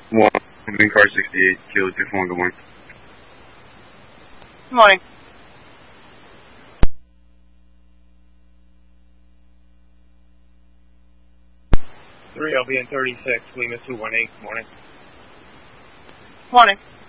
1, in car 68, Kilo 241, good morning. Good morning. LBN 36, Lima 218, good morning. Morning.